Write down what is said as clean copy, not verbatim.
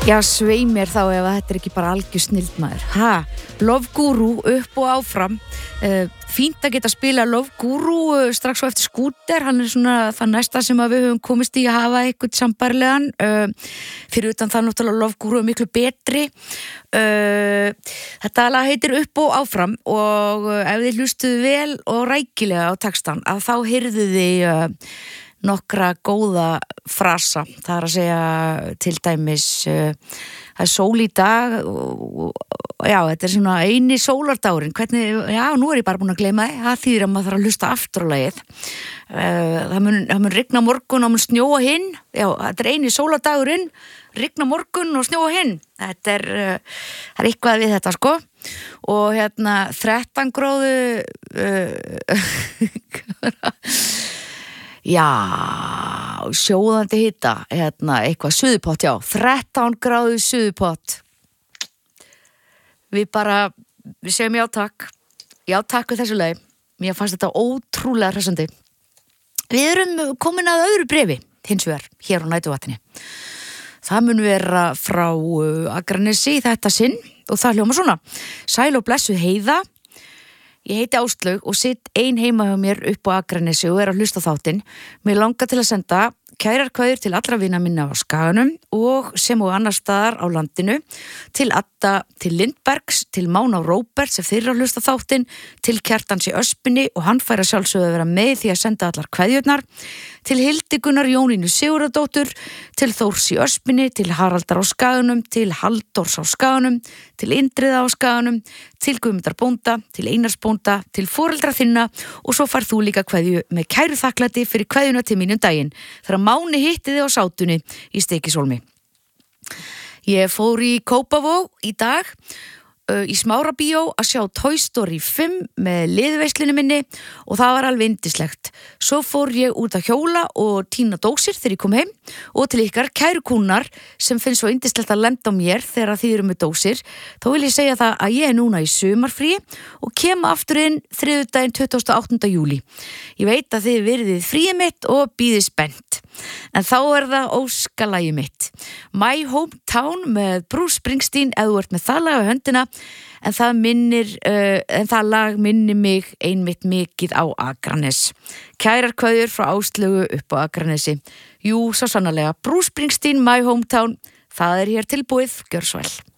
Já, svei mér þá ef þetta ekki bara algjör snilld maður. Love Guru upp og áfram. Fínt að geta spila Love Guru strax á eftir Skúter. Hann svona það næsta sem að við höfum komist í að hafa eitthvað sambærilegan. Fyrir utan það náttúrulega Love Guru miklu betri. Þetta lag heitir Upp og áfram og ef þið hlustuðu vel og rækilega á textan að þá heyrðu þið nokkra góða frasa, það að segja til dæmis það er sól í dag já, þetta svona eini sólardagurinn hvernig, já, nú ég bara búin að gleyma það þýðir að maður þarf að hlusta aftur á lagið það mun rigna morgun og mun snjóa hinn, já, þetta eini sólardagurinn, rigna morgun og snjóa hinn, þetta það eitthvað við þetta, sko og 13 gráðu já, sjóðandi hita, eitthvað suðupott, já, 13 gráðu suðupott. Við segjum já takk við þessu lagi. Mér fannst þetta ótrúlega hressandi. Við erum komin að öðru bréfi, hins vegar, hér á Næturvaktinni. Það mun vera frá Akranesi þetta sinn og það hljómar svona. Sæl og blessuð Heiða. Ég heiti Áslaug og sitt ein heima hjá mér upp á Akranesi og að hlusta þáttinn. Mér langar til að senda kærar kveðjur til allra vina minna á Skaganum og sem og annar staðar á landinu, til Adda, til Lindbergs, til Mána Róberts ef þeir eru að hlusta þáttinn, til Kjartans í Öspinni og hann fær að sjálfsögðu að vera með því að senda allar kveðjurnar, til Hildigunar Jónínu Sigurðardóttur, til Þórs í Öspinni, til Haraldar á Skaganum, til Halldórs á Skaganum, til Indriða á Skaganum, til Guðmundar bónda, til Einars bónda, til foreldra þinna og svo fær þú líka kveðju með kæru þakklæti fyrir kveðjuna til mínum daginn þegar Máni hitti þig á sátunni í Stykkishólmi. Ég fór í Kópavog í dag í Smárabíó að sjá Toy Story 5 með liðveislunni minni og það var alveg yndislegt. Svo fór ég út að hjóla og tína dósir þegar ég kom heim og til ykkar kæru kúnnar sem finnst svo yndislegt að lenda á mér þegar þið eru með dósir. Þá vil ég segja það að ég núna í sumarfríi og kem aftur inn þriðjudaginn 28. júlí. Ég veit að þið verðið fríið mitt og bíðið spennt. En þá það óskalagi mitt. My Hometown með Bruce Springsteen ef þú ert með það lag á höndina en það lag minnir mig einmitt mikið á Akranes. Kærar kveðjur frá Áslaugu upp á Akranesi. Jú, svo sannarlega. Bruce Springsteen, My Hometown, það hér tilbúið, gjör svo vel.